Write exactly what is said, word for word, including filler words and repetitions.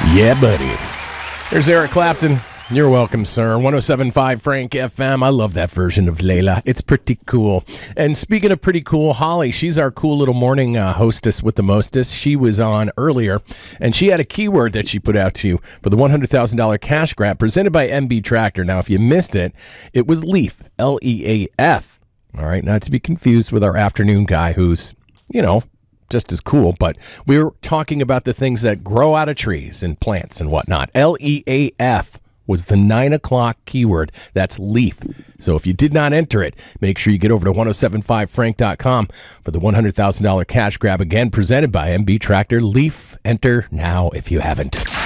Yeah, buddy. There's Eric Clapton. You're welcome, sir. one oh seven point five Frank F M. I love that version of Layla. It's pretty cool. And speaking of pretty cool, Holly, she's our cool little morning uh, hostess with the mostest. She was on earlier, and she had a keyword that she put out to you for the one hundred thousand dollars cash grab presented by M B Tractor. Now, if you missed it, it was Leaf, L E A F. All right, not to be confused with our afternoon guy who's, you know, just as cool, but we were talking about the things that grow out of trees and plants and whatnot. L E A F was the nine o'clock keyword. That's Leaf. So if you did not enter it, make sure you get over to ten seventy-five frank dot com for the one hundred thousand dollars cash grab, again presented by M B Tractor. Leaf. Enter now if you haven't.